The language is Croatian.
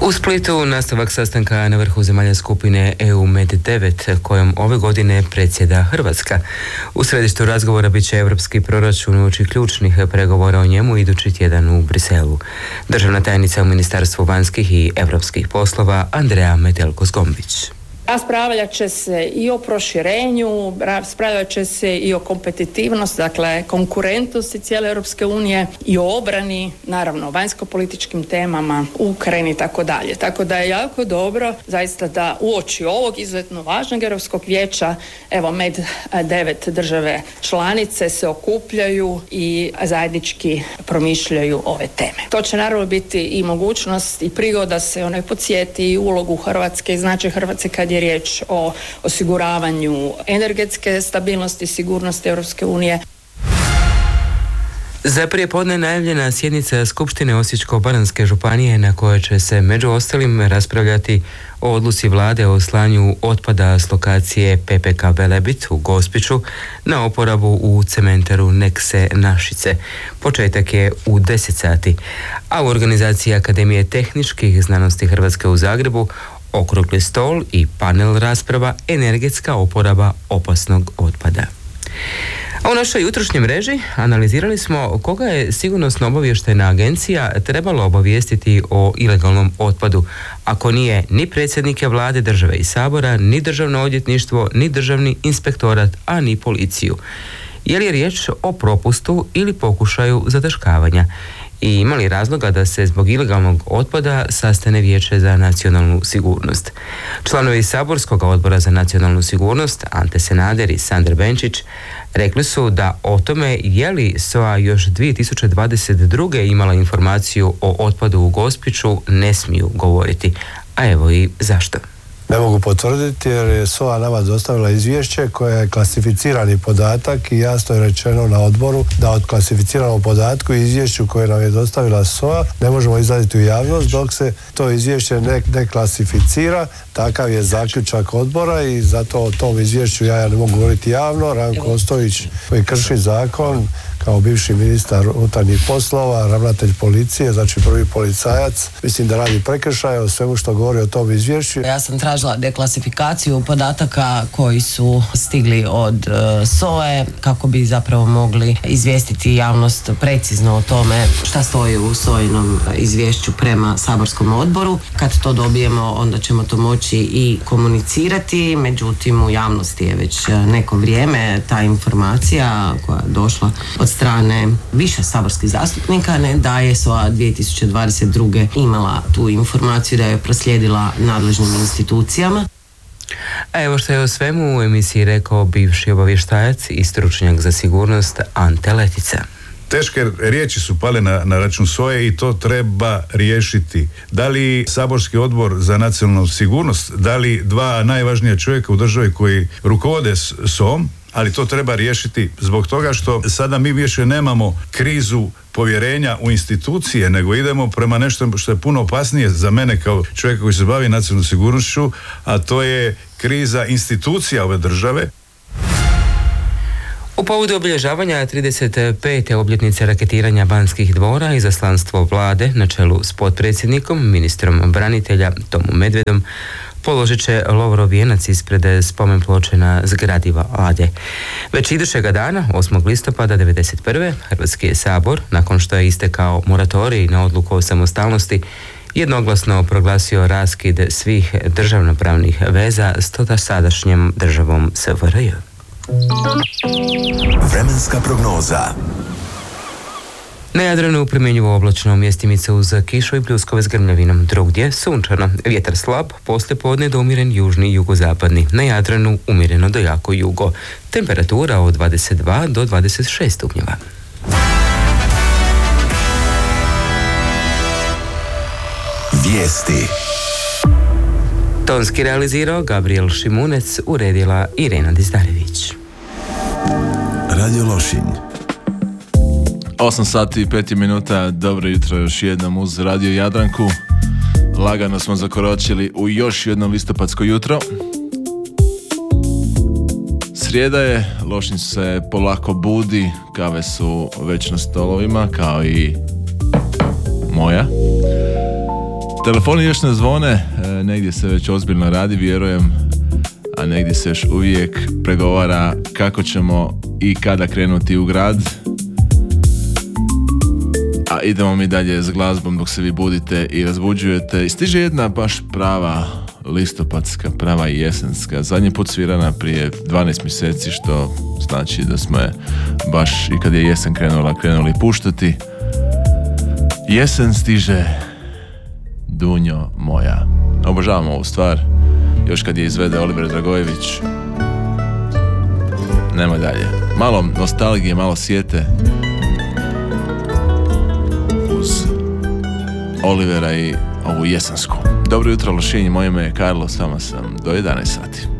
U Splitu nastavak sastanka na vrhu zemalja skupine EU Med 9 kojom ove godine predsjeda Hrvatska. U središtu razgovora bit će europski proračun uoči ključnih pregovora o njemu idući tjedan u Briselu. Državna tajnica u Ministarstvu vanjskih i europskih poslova Andreja Metelko-Zgombić. Raspravljat će se i o proširenju, raspravljat će se i o kompetitivnosti, dakle konkurentnosti cijele Europske unije i o obrani, naravno o vanjsko-političkim temama, Ukrajini i tako dalje. Tako da je jako dobro zaista da uoči ovog izuzetno važnog Europskog vijeća, evo Med 9 države članice se okupljaju i zajednički promišljaju ove teme. To će naravno biti i mogućnost i prigoda se podsjeti i ulogu Hrvatske i značaj Hrvatske kad je riječ o osiguravanju energetske stabilnosti i sigurnosti Europske unije. Za prijepodne najavljena sjednica Skupštine Osječko-baranjske županije na kojoj će se među ostalim raspravljati o odluci vlade o slanju otpada s lokacije PPK Velebit u Gospiću na oporabu u cementeru Nekse Našice. Početak je u 10 sati, a u organizaciji Akademije tehničkih znanosti Hrvatske u Zagrebu okrugli stol i panel rasprava energetska oporaba opasnog otpada. A u našoj jutrošnjoj mreži analizirali smo koga je Sigurnosno-obavještajna agencija trebala obavijestiti o ilegalnom otpadu, ako nije ni predsjednike vlade, države i sabora, ni državno odvjetništvo, ni državni inspektorat, a ni policiju. Je li je riječ o propustu ili pokušaju zataškavanja? I ima li razloga da se zbog ilegalnog otpada sastane Vijeće za nacionalnu sigurnost? Članovi Saborskog odbora za nacionalnu sigurnost, Ante Senader i Sandra Benčić, rekli su da o tome je li SOA još 2022. imala informaciju o otpadu u Gospiću ne smiju govoriti. A evo i zašto. Ne mogu potvrditi jer je SOA nama dostavila izvješće koje je klasificirani podatak i jasno je rečeno na odboru da od klasificiranog podatku i izvješću koje nam je dostavila SOA ne možemo izraditi u javnost dok se to izvješće ne klasificira. Takav je zaključak odbora i zato o tom izvješću ja ne mogu govoriti javno. Ranko Ostojić koji krši zakon kao bivši ministar unutarnjih poslova, ravnatelj policije, znači prvi policajac, mislim da radi prekršaje o svemu što govori o tom izvješću. Ja sam tražila deklasifikaciju podataka koji su stigli od SOA-e kako bi zapravo mogli izvijestiti javnost precizno o tome šta stoji u SOA-inom izvješću prema saborskom odboru. Kad to dobijemo, onda ćemo to moći i komunicirati, međutim u javnosti je već neko vrijeme ta informacija koja je došla od strane više saborskih zastupnika, ne, da je SOA 2022. imala tu informaciju, da je proslijedila nadležnim institucijama. A evo što je o svemu u emisiji rekao bivši obavještajac i stručnjak za sigurnost Ante Letica. Teške riječi su pale na račun SOA-e i to treba riješiti. Da li saborski odbor za nacionalnu sigurnost, da li dva najvažnija čovjeka u državi koji rukovode SOA-om, ali to treba riješiti zbog toga što sada mi više nemamo krizu povjerenja u institucije, nego idemo prema nešto što je puno opasnije za mene kao čovjeka koji se bavi nacionalnom sigurnošću, a to je kriza institucija ove države. U povodu obilježavanja 35. obljetnice raketiranja Banskih dvora, izaslanstvo vlade na čelu s potpredsjednikom, ministrom branitelja Tomom Medvedom, položit će Lovrov vijenac ispred spomen ploče na zgradi vlade. Već idućega dana, 8. listopada 1991. Hrvatski je sabor, nakon što je istekao moratorij na odluku o samostalnosti, jednoglasno proglasio raskid svih državnopravnih veza s sadašnjom državom SFRJ. Vremenska prognoza. Na Jadranu primjenjivo oblačno, mjestimice uz kišu i pljuskove s grmljavinom. Drugdje sunčano, vjetar slab, poslijepodne do umjeren južni i jugozapadni. Na Jadranu umjereno do jako jugo. Temperatura od 22 do 26 stupnjeva. Vijesti. Tonski realizirao Gabriel Šimunec, uredila Irena Dizdarević. Radio Lošinj. 8 sati i 5 minuta, dobro jutro još jednom uz Radio Jadranku. Lagano smo zakoročili u još jedno listopadsko jutro. Srijeda je, Lošinj se polako budi, kave su već na stolovima, kao i moja. Telefoni još ne zvone, negdje se već ozbiljno radi, vjerujem, a negdje se još uvijek pregovara kako ćemo i kada krenuti u grad. A idemo mi dalje s glazbom dok se vi budite i razbuđujete. I stiže jedna baš prava listopadska, prava jesenska. Zadnji put svirana prije 12 mjeseci, što znači da smo je baš i kad je jesen krenuli puštati. Jesen stiže, Dunjo moja. Obožavam ovu stvar. Još kad je izvede Oliver Dragojević. Nema dalje. Malo nostalgije, malo sjete uz Olivera i ovu jesensku. Dobro jutro, Lošinj, moje ime je Karlo, s vama sam do 11 sati.